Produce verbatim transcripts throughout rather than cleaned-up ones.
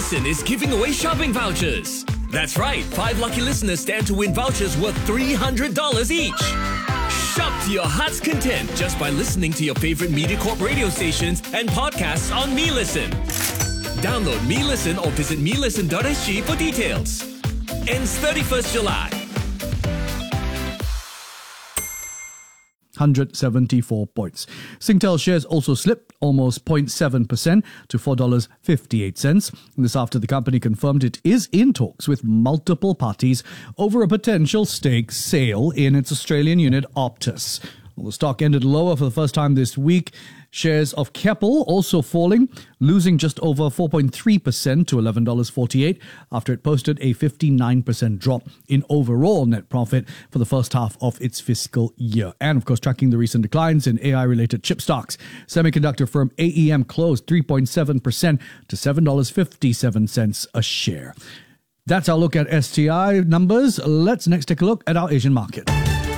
Listen is giving away shopping vouchers. That's right, five lucky listeners stand to win vouchers worth three hundred dollars each. Shop to your heart's content just by listening to your favorite MediaCorp radio stations and podcasts on MeListen. Download MeListen or visit me listen dot s g for details. Ends thirty-first July. one hundred seventy-four points. Singtel shares also slipped almost zero point seven percent to four dollars fifty-eight. This after the company confirmed it is in talks with multiple parties over a potential stake sale in its Australian unit Optus. Well, the stock ended lower for the first time this week. Shares of Keppel also falling, losing just over four point three percent to eleven dollars forty-eight after it posted a fifty-nine percent drop in overall net profit for the first half of its fiscal year. And of course, tracking the recent declines in A I-related chip stocks, semiconductor firm A E M closed three point seven percent to seven dollars fifty-seven a share. That's our look at S T I numbers. Let's next take a look at our Asian market.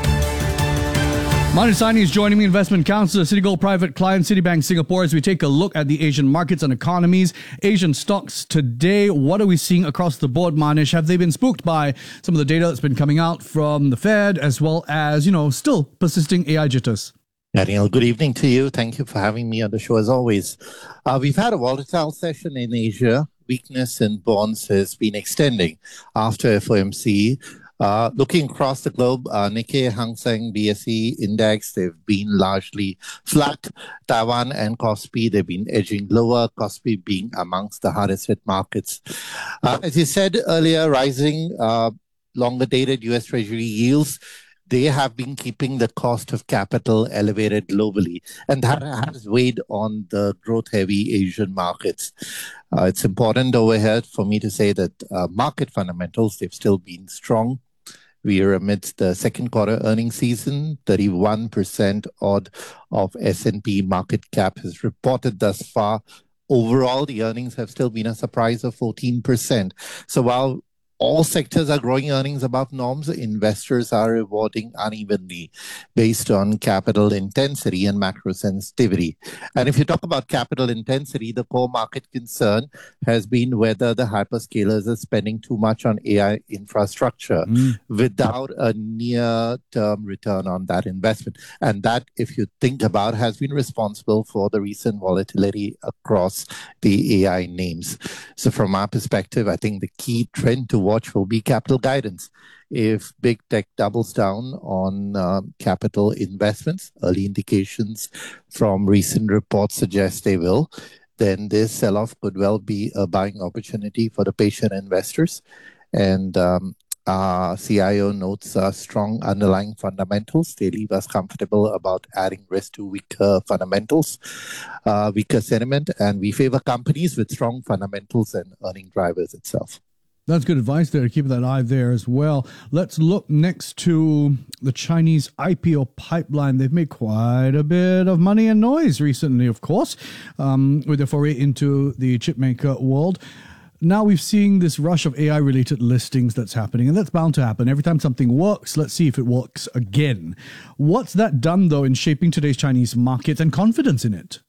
Manu Saini is joining me, investment counselor, Citigold Private Client, Citibank Singapore, as we take a look at the Asian markets and economies. Asian stocks today, what are we seeing across the board, Manish? Have they been spooked by some of the data that's been coming out from the Fed, as well as, you know, still persisting A I jitters? Daniel, good evening to you. Thank you for having me on the show as always. Uh, we've had a volatile session in Asia. Weakness in bonds has been extending after F O M C. Uh, looking across the globe, uh, Nikkei, Hang Seng, B S E index, they've been largely flat. Taiwan and Kospi, they've been edging lower, Kospi being amongst the hardest hit markets. Uh, as you said earlier, rising uh, longer dated U S Treasury yields, they have been keeping the cost of capital elevated globally, and that has weighed on the growth-heavy Asian markets. Uh, it's important over here for me to say that uh, market fundamentals, they've still been strong. We are amidst the second quarter earnings season. thirty-one percent odd of S and P market cap has reported thus far. Overall, the earnings have still been a surprise of fourteen percent. So while all sectors are growing earnings above norms, investors are rewarding unevenly based on capital intensity and macro sensitivity. And if you talk about capital intensity, the core market concern has been whether the hyperscalers are spending too much on A I infrastructure mm. without a near-term return on that investment. And that, if you think about, has been responsible for the recent volatility across the A I names. So from our perspective, I think the key trend to watch will be capital guidance. If big tech doubles down on um, capital investments, early indications from recent reports suggest they will, then this sell-off could well be a buying opportunity for the patient investors. And um, our C I O notes uh, strong underlying fundamentals. They leave us comfortable about adding risk to weaker fundamentals, uh, weaker sentiment, and we favor companies with strong fundamentals and earning drivers itself. That's good advice there. Keep that eye there as well. Let's look next to the Chinese I P O pipeline. They've made quite a bit of money and noise recently, of course, um, with their foray into the chipmaker world. Now we've seen this rush of A I-related listings that's happening, and that's bound to happen. Every time something works, let's see if it works again. What's that done, though, in shaping today's Chinese market and confidence in it?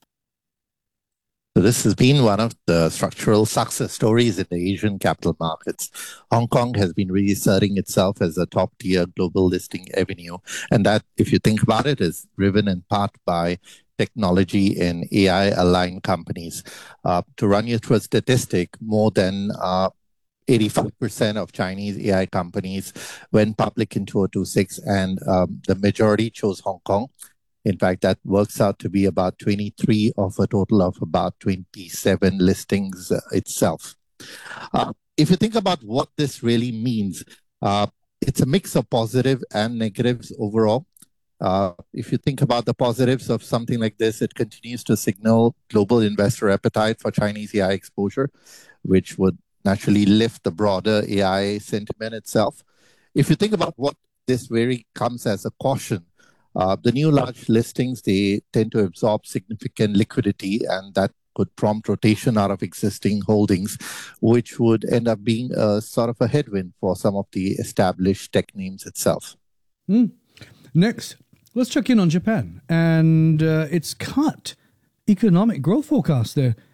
So this has been one of the structural success stories in the Asian capital markets. Hong Kong has been reasserting itself as a top-tier global listing avenue. And that, if you think about it, is driven in part by technology and A I-aligned companies. Uh, to run you through a statistic, more than uh, eighty-five percent of Chinese A I companies went public in two thousand twenty-six, and um, the majority chose Hong Kong. In fact, that works out to be about twenty-three of a total of about twenty-seven listings uh, itself. Uh, if you think about what this really means, uh, it's a mix of positive and negatives overall. Uh, if you think about the positives of something like this, it continues to signal global investor appetite for Chinese A I exposure, which would naturally lift the broader A I sentiment itself. If you think about what this really comes as a caution, Uh, the new large listings, they tend to absorb significant liquidity, and that could prompt rotation out of existing holdings, which would end up being a sort of a headwind for some of the established tech names itself. Mm. Next, let's check in on Japan and uh, its cut economic growth forecast there.